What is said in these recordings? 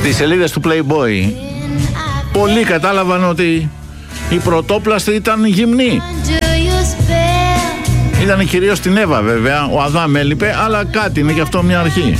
Στις σελίδες του Playboy πολλοί κατάλαβαν ότι η πρωτόπλαστη ήταν γυμνή. Ήταν κυρίως την Εύα βέβαια, ο Αδάμ έλειπε, αλλά κάτι είναι και αυτό μια αρχή.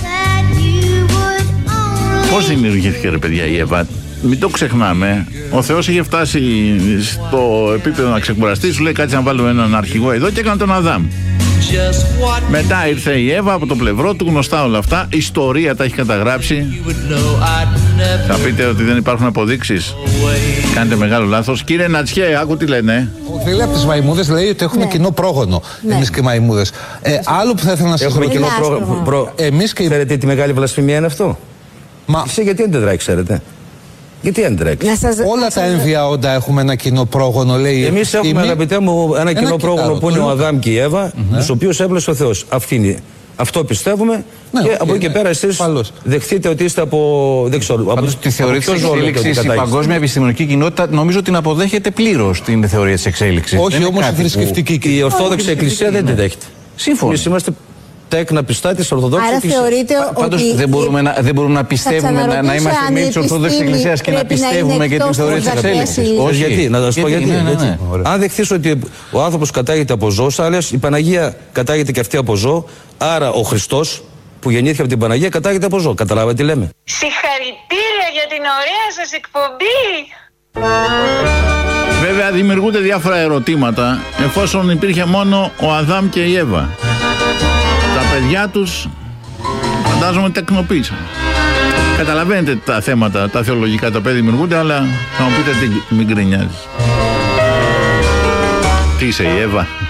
Πώς δημιουργήθηκε ρε παιδιά η Εύα? Μην το ξεχνάμε. Ο Θεός είχε φτάσει στο επίπεδο να ξεκουραστεί. Σου λέει κάτσε να βάλουμε έναν αρχηγό εδώ και έκανε τον Αδάμ. Μετά ήρθε η Εύα από το πλευρό του, γνωστά όλα αυτά. Η ιστορία τα έχει καταγράψει. Θα πείτε ότι δεν υπάρχουν αποδείξεις? Κάνετε μεγάλο λάθος. Κύριε Νατσιέ, άκου τι λένε. Δεν λέει από τις μαϊμούδες, λέει ότι έχουμε κοινό πρόγονο. Εμείς και οι μαϊμούδες. Άλλο που θα ήθελα να σας έχουμε κοινό πρόγονο. Εμείς και... Ξέρετε τι μεγάλη βλασφημία είναι αυτό? Εσύ γιατί δεν τρέχει, ξέρετε? Γιατί δεν τρέχει? Όλα τα έμβια όντα έχουμε ένα κοινό πρόγονο, λέει. Εμείς έχουμε, αγαπητέ μου, ένα κοινό πρόγονο που είναι ο Αδάμ και η Εύα, τους οποίους έβλεψε ο Θεός. Αυτό πιστεύουμε, και από εκεί και πέρα εσείς δεχτείτε ότι είστε από. Δεν ξέρω. Πάντως τη θεωρία της εξέλιξης η παγκόσμια επιστημονική κοινότητα νομίζω την αποδέχεται πλήρως την θεωρία της εξέλιξης. Όχι όμως η θρησκευτική. Η Ορθόδοξη Εκκλησία δεν την δέχεται. Σύμφωνα. Εμείς είμαστε τέκνα πιστά της Ορθοδόξης Εκκλησίας. Πάντως δεν μπορούμε να πιστεύουμε, να είμαστε μέλη της Ορθόδοξης Εκκλησίας και να πιστεύουμε και την θεωρία της εξέλιξης. Όχι, γιατί, να σας πω γιατί. Αν δεχθείς ότι ο άνθρωπος κατάγεται από ζώο, άλλες η Παναγία κατάγεται και αυτή από ζώο, άρα ο Χριστός που γεννήθηκε από την Παναγία κατάγεται από ζώο. Καταλάβατε τι λέμε? Συγχαρητήρια για την ωραία σας εκπομπή. Βέβαια δημιουργούνται διάφορα ερωτήματα εφόσον υπήρχε μόνο ο Αδάμ και η Εύα. Τα παιδιά τους φαντάζομαι τεκνοποίησαν. Καταλαβαίνετε τα θέματα, τα θεολογικά τα οποία δημιουργούνται, αλλά θα μου πείτε τι μην γκρινιάζεις. Τι είσαι η Εύα?